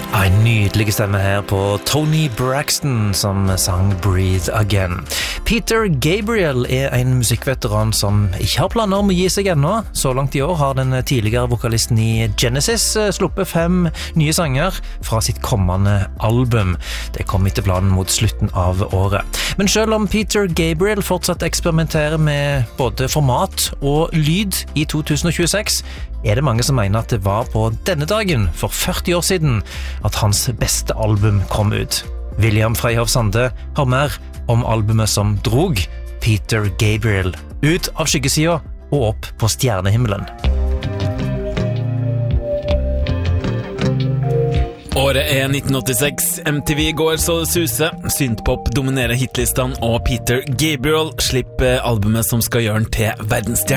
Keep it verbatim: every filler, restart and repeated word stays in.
En nydelig stemme her på Tony Braxton som sang Breathe Again. Peter Gabriel er en musikkveteran som ikke har planer om å gi seg ennå. Så langt i år har den tidligere vokalisten i Genesis sluppet fem nye sanger fra sitt kommende album. Det kom etter planen mot slutten av året. Men selv om Peter Gabriel fortsatt eksperimenterer med både format og lyd i to tusen og tjueseks, er det mange som mener at det var på denne dagen for førti år siden at hans beste album kom ut. William Freyhoff Sande har mer om albumet som drog Peter Gabriel ut av skyggesida og opp på stjernehimmelen. Året er nitten åttiseks, M T V går så det suser, syntpop dominerer hitlistene og Peter Gabriel slipper albumet som skal gjøre den til verdensstjerne.